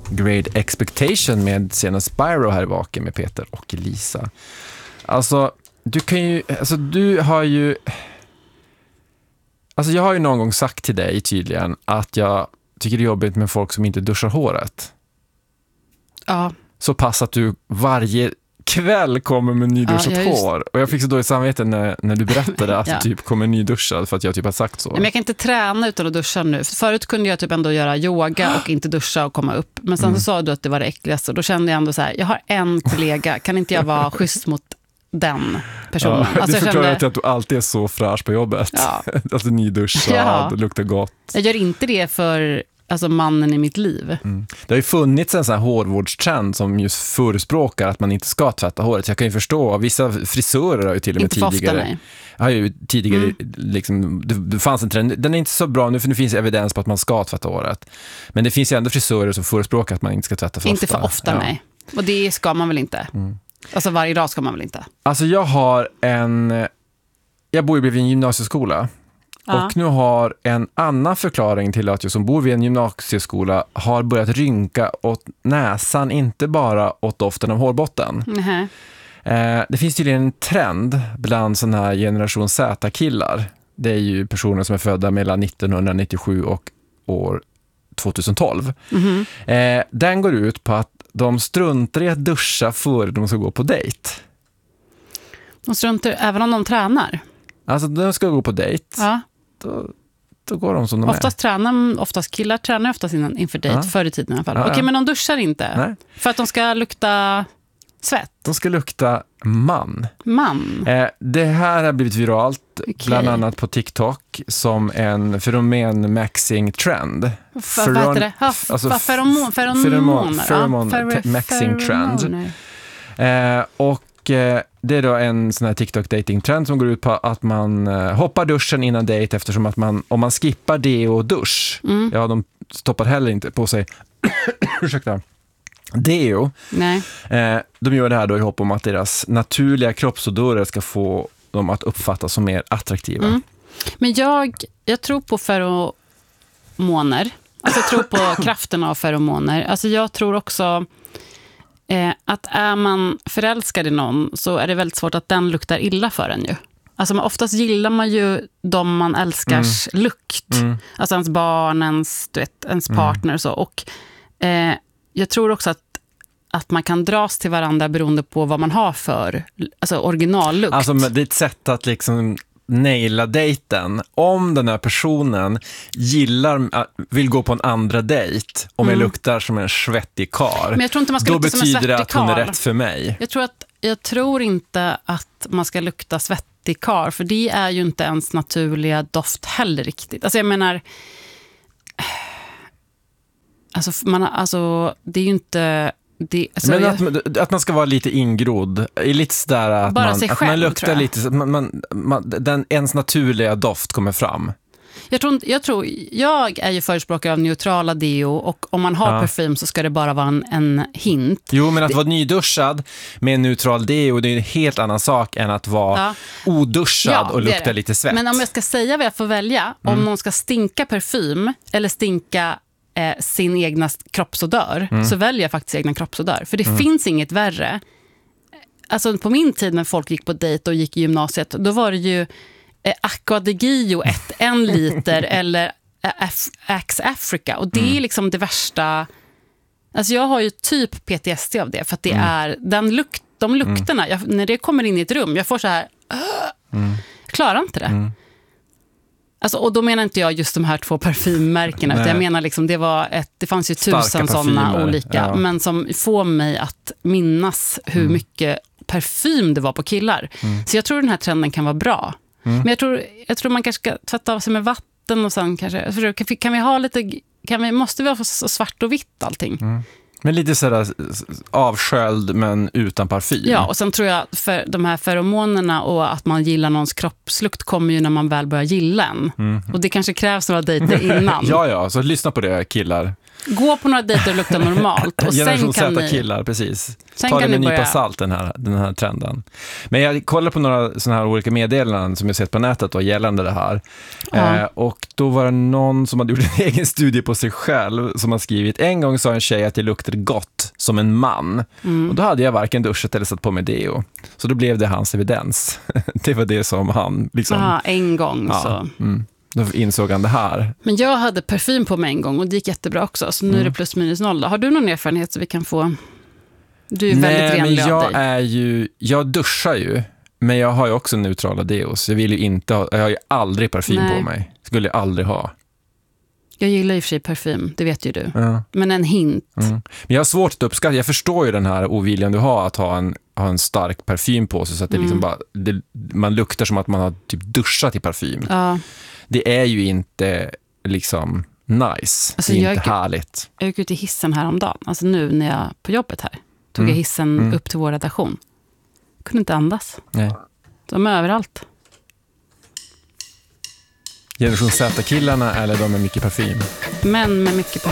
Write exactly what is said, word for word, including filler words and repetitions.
Great Expectation med scenen Spyro här i Vaken med Peter och Lisa. Alltså, du kan ju, alltså du har ju, alltså jag har ju någon gång sagt till dig tydligen att jag tycker det är jobbigt med folk som inte duschar håret. Ja. Så pass att du varje kväll kommer med nyduschat ja, just... hår. Och jag fick så dåligt samvete när, när du berättade att ja. du typ kommer nyduschad för att jag typ har sagt så. Men jag kan inte träna utan att duscha nu. Förut kunde jag typ ändå göra yoga och inte duscha och komma upp. Men sen mm. så sa du att det var det äckligaste. Och då kände jag ändå så här, jag har en kollega. Kan inte jag vara schysst mot den personen? Ja, alltså det förklarar kände... att du alltid är så fräsch på jobbet. Ja. Alltså nyduschad, ja. Det luktar gott. Jag gör inte det för... Alltså mannen i mitt liv. Mm. Det har ju funnits en sån här hårvårdstrend som just förespråkar att man inte ska tvätta håret. Så jag kan ju förstå, vissa frisörer har ju till och med inte tidigare... Inte har ju tidigare mm. liksom, det, det fanns en trend. Den är inte så bra nu för nu finns evidens på att man ska tvätta håret. Men det finns ju ändå frisörer som förespråkar att man inte ska tvätta för inte ofta. Inte för ofta, ja. Nej. Och det ska man väl inte? Mm. Alltså varje dag ska man väl inte? Alltså jag har en... Jag bor ju bredvid en gymnasieskola. Ja. Och nu har en annan förklaring till att jag som bor vid en gymnasieskola har börjat rynka åt näsan, inte bara åt doften av hårbotten. Mm-hmm. Eh, det finns tydligen en trend bland sådana här generation Z-killar. Det är ju personer som är födda mellan nittonhundranittiosju och år tjugotolv. Mm-hmm. Eh, den går ut på att de struntar i att duscha före de ska gå på dejt. De struntar även om de tränar? Alltså de ska gå på dejt. Ja. Då, då går de som de oftast är. Tränar, oftast killar tränar oftast innan, inför dejt, ja. Förr i tiden i alla fall. Ja, Okej, ja. Men de duschar inte? Nej. För att de ska lukta svett? De ska lukta man. Man? Eh, det här har blivit viralt, okay. Bland annat på TikTok, som en feromen-maxing-trend. Feron, vad heter det? Ha, alltså, feromon, feromoner. Feromon, maxing-trend. Eh, och eh, det är då en sån här TikTok-dating-trend som går ut på att man eh, hoppar duschen innan dejt, eftersom att man, om man skippar det och dusch, mm. ja, de stoppar heller inte på sig ursäkta, deo. Nej. Eh, de gör det här då i hopp om att deras naturliga kroppsodörer ska få dem att uppfattas som mer attraktiva. Mm. Men jag, jag tror på feromoner. Alltså jag tror på kraften av feromoner. Alltså jag tror också eh, att är man förälskad i någon så är det väldigt svårt att den luktar illa för en ju. Alltså man, oftast gillar man ju de man älskars mm. lukt. Mm. Alltså ens barn, ens, du vet, ens partner och så. Och eh, jag tror också att, att man kan dras till varandra beroende på vad man har för alltså originallukt. Alltså det är ett sätt att liksom naila dejten. Om den här personen gillar, vill gå på en andra dejt, om mm. jag luktar som en svettig kar, men jag tror inte man ska då lukta som en betyder det att hon är kar. rätt för mig. Jag tror, att, jag tror inte att man ska lukta svettig kar, för det är ju inte ens naturliga doft heller riktigt. Alltså jag menar... Alltså, man, alltså det är ju inte... Det, alltså men jag, att, att man ska vara lite ingrodd, är lite sådär att, bara man, sig att själv, man luktar lite, man, man, man, den, ens naturliga doft kommer fram. Jag tror, jag tror, jag är ju förespråkare av neutrala deo, och om man har ja. parfym så ska det bara vara en, en hint. Jo, men att det, vara nyduschad med en neutral deo, det är en helt annan sak än att vara ja. oduschad ja, och lukta lite svett. Men om jag ska säga vad jag får välja, mm. om någon ska stinka parfym eller stinka eh, sin egna kroppsodör, mm. så väljer jag faktiskt egna kroppsodör. För det mm. finns inget värre. Alltså på min tid när folk gick på dejt och gick i gymnasiet, då var det ju eh, Aqua de Gio ett, en liter eller Af- Axe Africa. Och det mm. är liksom det värsta. Alltså jag har ju typ P T S D av det, för att det mm. är den lukt, de lukterna, jag, när det kommer in i ett rum, jag får så här mm. jag klarar inte det. Mm. Alltså, och då menar inte jag just de här två parfymmärkena, utan jag menar liksom, det var ett, det fanns ju starka tusen sådana olika, ja. men som får mig att minnas hur mm. mycket parfym det var på killar. Mm. Så jag tror den här trenden kan vara bra. Mm. Men jag tror, jag tror man kanske ska tvätta av sig med vatten och sen kanske, kan, kan vi ha lite, kan vi, måste vi ha så svart och vitt allting? Mm. Men lite sådär avsköld men utan parfym. Ja, och sen tror jag för de här feromonerna och att man gillar någons kroppslukt kommer ju när man väl börjar gilla en. Mm. Och det kanske krävs några dejter innan. ja, ja, så lyssna på det, killar. Gå på några dejter och lukta normalt. Och Generation sen kan ni... Z-killar, precis. Sen Ta det kan med en ni nypa börja... salt, den här, den här trenden. Men jag kollar på några sådana här olika meddelanden som jag sett på nätet då, gällande det här. Ja. Eh, och då var det någon som hade gjort en egen studie på sig själv som har skrivit: en gång sa en tjej att jag luktade gott som en man. Mm. Och då hade jag varken duschat eller satt på mig deo. Så då blev det hans evidens. Det var det som han liksom... Aha, en gång ja, så... Mm. Då insåg han det här. Men jag hade parfym på mig en gång och det gick jättebra också. Så nu mm. är det plus minus noll. Har du någon erfarenhet så vi kan få... Du är Nej, väldigt renlig men jag av dig. är ju... Jag duschar ju. Men jag har ju också neutrala deos. Jag vill ju inte ha... Jag har ju aldrig parfym Nej. på mig. Skulle jag aldrig ha. Jag gillar i och för sig parfym, det vet ju du. Ja. Men en hint. Mm. Men jag har svårt att uppskatta. Jag förstår ju den här oviljan du har att ha en, ha en stark parfym på sig. Så att det mm. liksom bara... Det, man luktar som att man har typ duschat i parfym. Ja. Det är ju inte liksom nice. Alltså, det är jag inte gick, härligt. Jag gick ut i hissen häromdagen. Alltså nu när jag på jobbet här. Tog mm. jag hissen mm. upp till vår redaktion. Kunde inte andas. Nej. De är överallt. Generation Z-killarna eller de med mycket parfym? Män med mycket parfym.